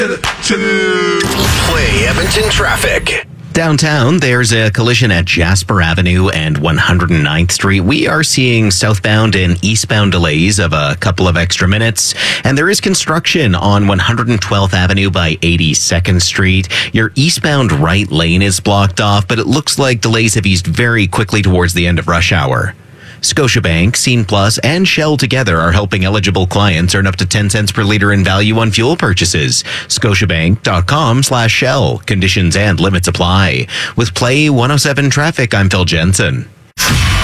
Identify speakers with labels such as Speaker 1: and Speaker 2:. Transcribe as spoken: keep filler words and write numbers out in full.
Speaker 1: Play Edmonton traffic.
Speaker 2: Downtown, there's a collision at Jasper Avenue and one hundred ninth Street. We are seeing southbound and eastbound delays of a couple of extra minutes. And there is construction on one hundred twelfth Avenue by eighty-second Street. Your eastbound right lane is blocked off, but it looks like delays have eased very quickly towards the end of rush hour. Scotiabank, Scene Plus, and Shell together are helping eligible clients earn up to ten cents per litre in value on fuel purchases. Scotiabank.com slash Shell. Conditions and limits apply. With Play one oh seven Traffic, I'm Phil Jensen.